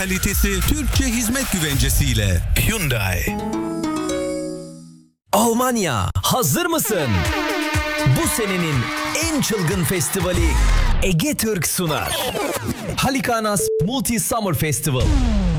Kalitesi Türkçe hizmet güvencesiyle Hyundai. Almanya, hazır mısın? Bu senenin en çılgın festivali Ege Türk sunar. Halikanas Multi Summer Festival.